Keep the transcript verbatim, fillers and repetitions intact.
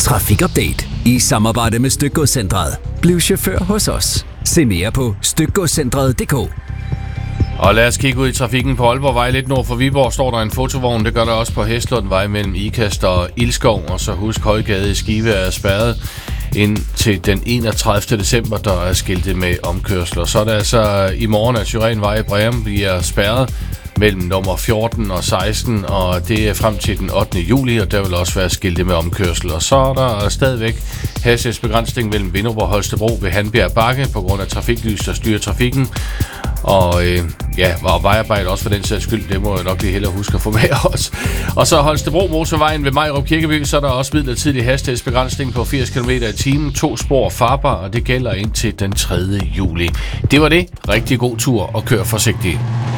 Trafikupdate i samarbejde med Stykgodscentret. Bliv chauffør hos os. Se mere på stykgodscentret punktum d k. Og lad os kigge ud i trafikken på Aalborgvej. Lidt nord for Viborg står der en fotovogn. Det gør der også på Hestlundvej mellem Ikast og Ilskov. Og så husk, Højgade i Skive er spærret indtil den enogtredivte december, der er skiltet med omkørsler. Så er det altså i morgen, at Syrenvej i Breum bliver spærret mellem nummer fjorten og seksten, og det er frem til den ottende juli, og der vil også være skiltet med omkørsel. Og så er der stadigvæk hastighedsbegrænsning mellem Vinderup og Holstebro ved Hanbjerg Bakke på grund af trafiklys, der styrer trafikken. Og øh, ja, og vejarbejde også for den sags skyld, det må jeg nok lige hellere huske at få med os. Og så Holstebro motorvejen ved Majrup Kirkeby, så er der også midlertidig hastighedsbegrænsning på firs kilometer i timen, to spor farbar, og det gælder indtil den tredje juli. Det var det. Rigtig god tur, og kør forsigtigt.